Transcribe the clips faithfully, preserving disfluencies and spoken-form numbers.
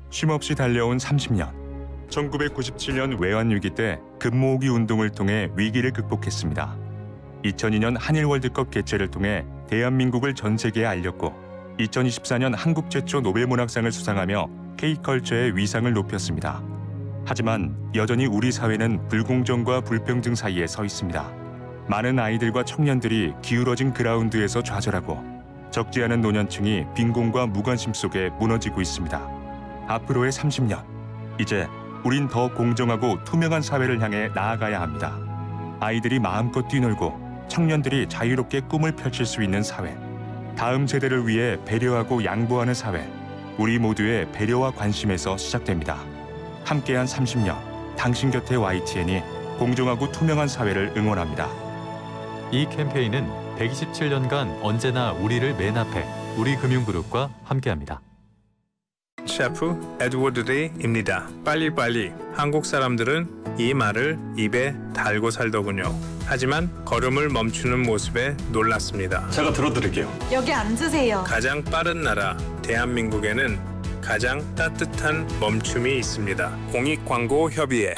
쉼없이 달려온 삼십 년. 천구백구십칠 년 외환위기 때 금모으기 운동을 통해 위기를 극복했습니다. 이천이 년 한일 월드컵 개최를 통해 대한민국을 전 세계에 알렸고 이천이십사 년 한국 최초 노벨문학상을 수상하며 K컬처의 위상을 높였습니다. 하지만 여전히 우리 사회는 불공정과 불평등 사이에 서 있습니다. 많은 아이들과 청년들이 기울어진 그라운드에서 좌절하고 적지 않은 노년층이 빈곤과 무관심 속에 무너지고 있습니다. 앞으로의 삼십 년, 이제 우린 더 공정하고 투명한 사회를 향해 나아가야 합니다. 아이들이 마음껏 뛰놀고 청년들이 자유롭게 꿈을 펼칠 수 있는 사회, 다음 세대를 위해 배려하고 양보하는 사회, 우리 모두의 배려와 관심에서 시작됩니다. 함께한 삼십 년, 당신 곁에 와이티엔이 공정하고 투명한 사회를 응원합니다. 이 캠페인은 백이십칠 년간 언제나 우리를 맨 앞에 우리금융그룹과 함께합니다. 셰프 에드워드 데이입니다. 빨리빨리. 한국 사람들은 이 말을 입에 달고 살더군요. 하지만 걸음을 멈추는 모습에 놀랐습니다. 제가 들어드릴게요. 여기 앉으세요. 가장 빠른 나라 대한민국에는 가장 따뜻한 멈춤이 있습니다. 공익광고협의회.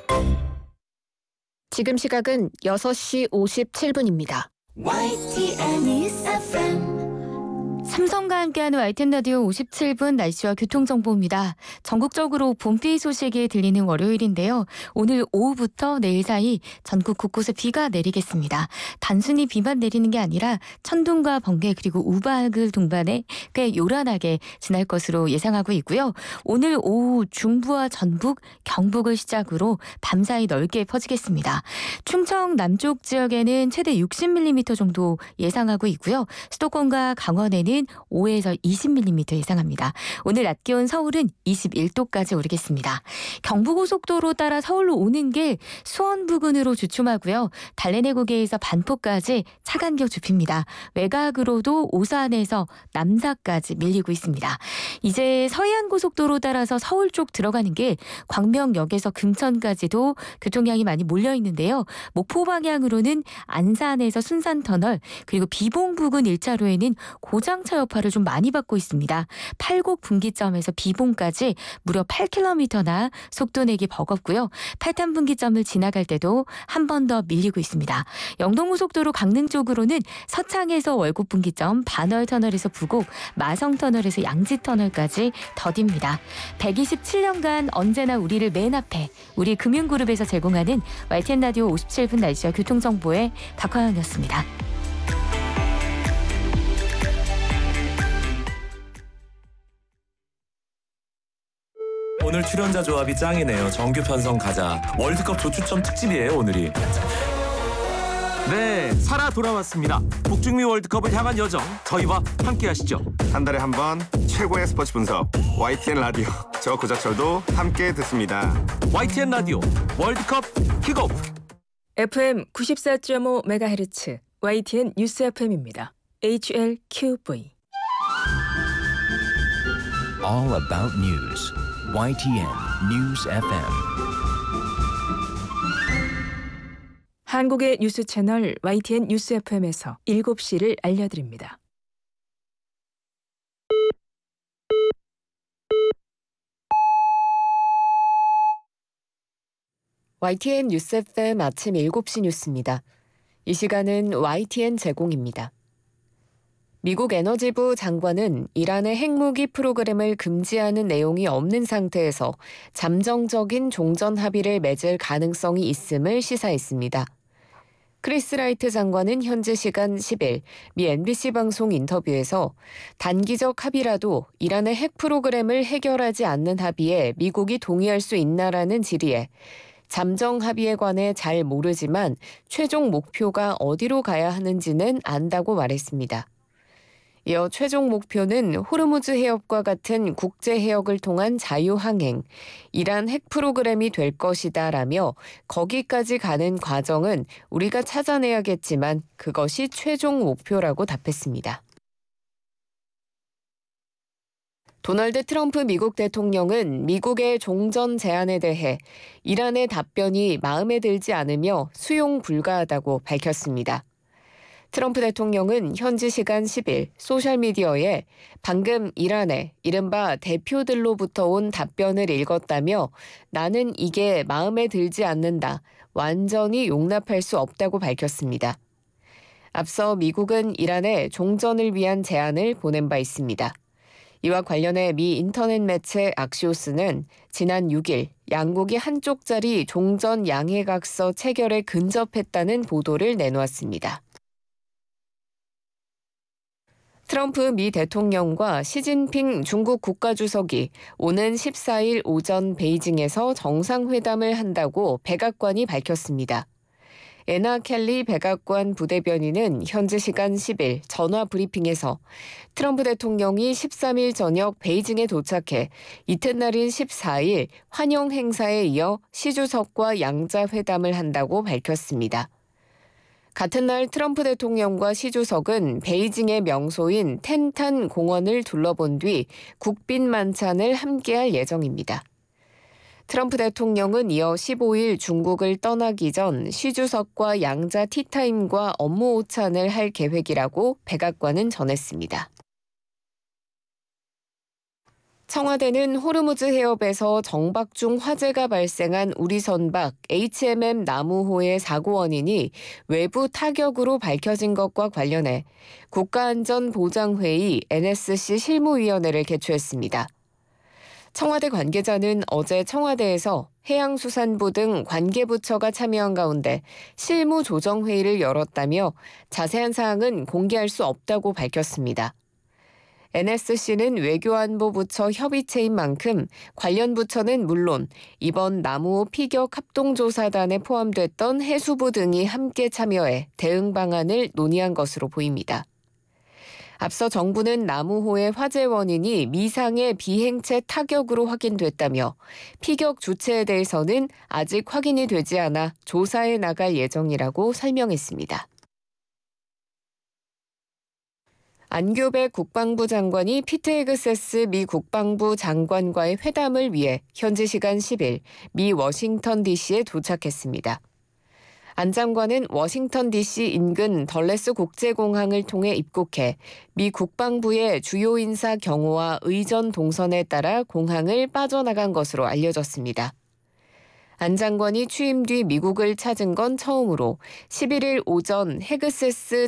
지금 시각은 여섯 시 오십칠 분입니다. 와이티엔 News 에프엠. 삼성과 함께하는 와이티엔 라디오 오십칠 분 날씨와 교통정보입니다. 전국적으로 봄비 소식이 들리는 월요일인데요. 오늘 오후부터 내일 사이 전국 곳곳에 비가 내리겠습니다. 단순히 비만 내리는 게 아니라 천둥과 번개 그리고 우박을 동반해 꽤 요란하게 지날 것으로 예상하고 있고요. 오늘 오후 중부와 전북, 경북을 시작으로 밤사이 넓게 퍼지겠습니다. 충청 남쪽 지역에는 최대 육십 밀리미터 정도 예상하고 있고요. 수도권과 강원에는 오에서 이십 밀리미터 예상합니다. 오늘 낮 기온 서울은 이십일 도까지 오르겠습니다. 경부고속도로 따라 서울로 오는 길 수원 부근으로 주춤하고요. 달래내고개에서 반포까지 차간격 좁힙니다. 외곽으로도 오산에서 남사까지 밀리고 있습니다. 이제 서해안고속도로 따라서 서울 쪽 들어가는 길 광명역에서 금천까지도 교통량이 많이 몰려 있는데요. 목포 방향으로는 안산에서 순산터널 그리고 비봉 부근 일 차로에는 고장차 여파를 좀 많이 받고 있습니다. 팔곡 분기점에서 비봉까지 무려 팔 킬로미터나 속도 내기 버겁고요. 팔탄 분기점을 지나갈 때도 한 번 더 밀리고 있습니다. 영동고속도로 강릉 쪽으로는 서창에서 월곡 분기점, 반월터널에서 부곡, 마성터널에서 양지터널까지 더딥니다. 백이십칠 년간 언제나 우리를 맨 앞에 우리 금융그룹에서 제공하는 와이티엔 라디오 오십칠 분 날씨와 교통정보의 박화영이었습니다. 오늘 출연자 조합이 짱이네요. 정규 편성 가자. 월드컵 조추첨 특집이에요, 오늘이. 네, 살아 돌아왔습니다. 북중미 월드컵을 향한 여정, 저희와 함께 하시죠. 한 달에 한 번 최고의 스포츠 분석, 와이티엔 라디오. 저 고자철도 함께 듣습니다. 와이티엔 라디오 월드컵 킥오프. 에프엠 구십사 점 오 메가헤르츠 와이티엔 뉴스 에프엠입니다. 에이치엘큐브이. All about news. 와이티엔 News 에프엠. 한국의 뉴스 채널 와이티엔 뉴스 에프엠에서 일곱 시를 알려드립니다. 와이티엔 뉴스 에프엠 아침 일곱 시 뉴스입니다. 이 시간은 와이티엔 제공입니다. 미국 에너지부 장관은 이란의 핵무기 프로그램을 금지하는 내용이 없는 상태에서 잠정적인 종전 합의를 맺을 가능성이 있음을 시사했습니다. 크리스 라이트 장관은 현지 시간 십 일 미 엠비씨 방송 인터뷰에서 단기적 합의라도 이란의 핵 프로그램을 해결하지 않는 합의에 미국이 동의할 수 있나라는 질의에 잠정 합의에 관해 잘 모르지만 최종 목표가 어디로 가야 하는지는 안다고 말했습니다. 이어 최종 목표는 호르무즈 해협과 같은 국제 해역을 통한 자유항행, 이란 핵 프로그램이 될 것이다라며 거기까지 가는 과정은 우리가 찾아내야겠지만 그것이 최종 목표라고 답했습니다. 도널드 트럼프 미국 대통령은 미국의 종전 제안에 대해 이란의 답변이 마음에 들지 않으며 수용 불가하다고 밝혔습니다. 트럼프 대통령은 현지 시간 십 일 소셜미디어에 방금 이란의 이른바 대표들로부터 온 답변을 읽었다며 나는 이게 마음에 들지 않는다. 완전히 용납할 수 없다고 밝혔습니다. 앞서 미국은 이란에 종전을 위한 제안을 보낸 바 있습니다. 이와 관련해 미 인터넷 매체 악시오스는 지난 육 일 양국이 한쪽짜리 종전 양해각서 체결에 근접했다는 보도를 내놓았습니다. 트럼프 미 대통령과 시진핑 중국 국가주석이 오는 십사 일 오전 베이징에서 정상회담을 한다고 백악관이 밝혔습니다. 애나 켈리 백악관 부대변인은 현지 시간 십 일 전화 브리핑에서 트럼프 대통령이 십삼 일 저녁 베이징에 도착해 이튿날인 십사 일 환영 행사에 이어 시 주석과 양자 회담을 한다고 밝혔습니다. 같은 날 트럼프 대통령과 시 주석은 베이징의 명소인 텐탄 공원을 둘러본 뒤 국빈 만찬을 함께할 예정입니다. 트럼프 대통령은 이어 십오 일 중국을 떠나기 전 시 주석과 양자 티타임과 업무 오찬을 할 계획이라고 백악관은 전했습니다. 청와대는 호르무즈 해협에서 정박 중 화재가 발생한 우리 선박 에이치엠엠 나무호의 사고 원인이 외부 타격으로 밝혀진 것과 관련해 국가안전보장회의 엔에스씨 실무위원회를 개최했습니다. 청와대 관계자는 어제 청와대에서 해양수산부 등 관계부처가 참여한 가운데 실무조정회의를 열었다며 자세한 사항은 공개할 수 없다고 밝혔습니다. 엔에스씨는 외교안보부처 협의체인 만큼 관련 부처는 물론 이번 나무호 피격 합동조사단에 포함됐던 해수부 등이 함께 참여해 대응 방안을 논의한 것으로 보입니다. 앞서 정부는 나무호의 화재 원인이 미상의 비행체 타격으로 확인됐다며 피격 주체에 대해서는 아직 확인이 되지 않아 조사해 나갈 예정이라고 설명했습니다. 안교백 국방부 장관이 피트 헤그세스 미 국방부 장관과의 회담을 위해 현지 시간 십 일 미 워싱턴 디씨에 도착했습니다. 안 장관은 워싱턴 디씨 인근 덜레스 국제공항을 통해 입국해 미 국방부의 주요 인사 경호와 의전 동선에 따라 공항을 빠져나간 것으로 알려졌습니다. 안 장관이 취임 뒤 미국을 찾은 건 처음으로 십일 일 오전 헤그세스